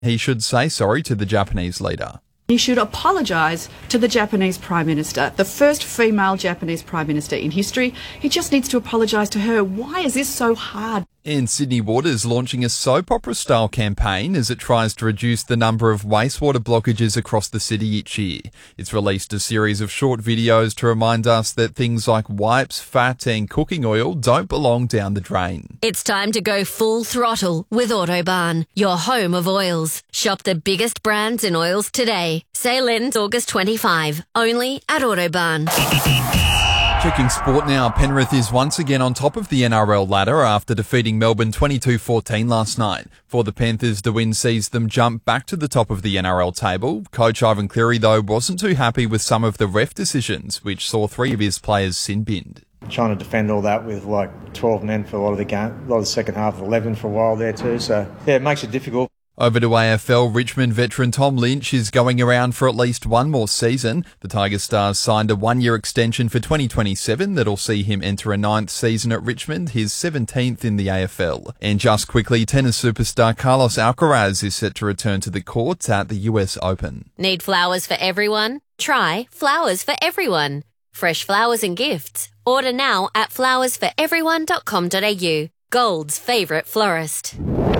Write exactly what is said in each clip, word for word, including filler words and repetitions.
He should say sorry to the Japanese leader. He should apologise to the Japanese Prime Minister, the first female Japanese Prime Minister in history. He just needs to apologise to her. Why is this so hard? And Sydney Water is launching a soap opera-style campaign as it tries to reduce the number of wastewater blockages across the city each year. It's released a series of short videos to remind us that things like wipes, fat and cooking oil don't belong down the drain. It's time to go full throttle with Autobarn, your home of oils. Shop the biggest brands in oils today. Sale ends August twenty-fifth, only at Autobarn. Checking sport now, Penrith is once again on top of the N R L ladder after defeating Melbourne twenty-two fourteen last night. For the Panthers, the win sees them jump back to the top of the N R L table. Coach Ivan Cleary, though, wasn't too happy with some of the ref decisions, which saw three of his players sin-binned. Trying to defend all that with like twelve men for a lot of the game, a lot of the second half, eleven for a while there too. So, yeah, it makes it difficult. Over to A F L, Richmond veteran Tom Lynch is going around for at least one more season. The Tiger Stars signed a one-year extension for twenty twenty-seven that'll see him enter a ninth season at Richmond, his seventeenth in the A F L. And just quickly, tennis superstar Carlos Alcaraz is set to return to the courts at the U S Open. Need flowers for everyone? Try Flowers for Everyone. Fresh flowers and gifts. Order now at flowers for everyone dot com dot a u. Gold's favourite florist.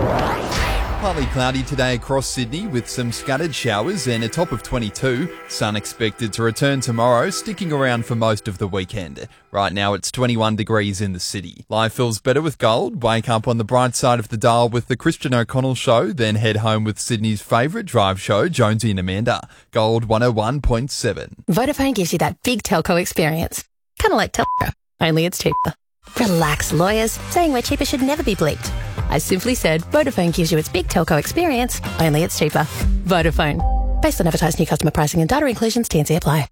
Partly cloudy today across Sydney with some scattered showers and a top of twenty-two. Sun expected to return tomorrow, sticking around for most of the weekend. Right now it's twenty-one degrees in the city. Life feels better with Gold. Wake up on the bright side of the dial with the Christian O'Connell Show, then head home with Sydney's favourite drive show, Jonesy and Amanda. Gold one oh one point seven. Vodafone gives you that big telco experience. Kind of like telco, only it's cheaper. Relax, lawyers. Saying we're cheaper should never be bleeped. I simply said Vodafone gives you its big telco experience, only it's cheaper. Vodafone. Based on advertised new customer pricing and data inclusions, T and C apply.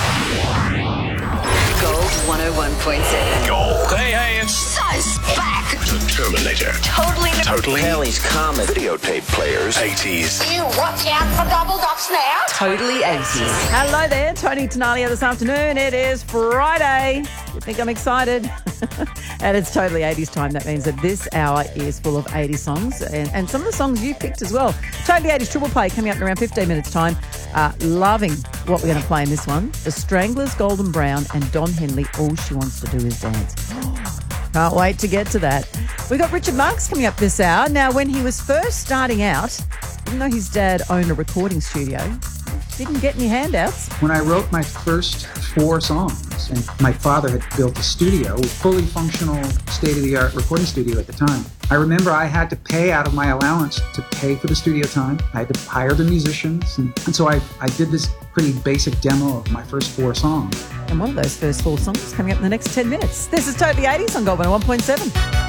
Gold one oh one point seven. Gold. Hey, hey, it's So back. the Terminator. Totally. Totally. Kelly's Comet. Videotape players. eighties. You watch out for double dots now. Totally eighties. Hello there, Tony Tenalia this afternoon. It is Friday. You think I'm excited? And it's totally eighties time. That means that this hour is full of eighties songs and, and some of the songs you picked as well. Totally eighties Triple Play coming up in around fifteen minutes time. Uh, loving what we're going to play in this one. The Stranglers, Golden Brown and Don Henley, All She Wants to Do Is Dance. Can't wait to get to that. We've got Richard Marks coming up this hour. Now, when he was first starting out, even though his dad owned a recording studio, didn't get any handouts. When I wrote my first four songs, and my father had built a studio, a fully functional, state-of-the-art recording studio at the time, I remember I had to pay out of my allowance to pay for the studio time. I had to hire the musicians, and, and so I, I did this pretty basic demo of my first four songs. And one of those first four songs is coming up in the next ten minutes. This is Totally eighties on Gold one oh one point seven.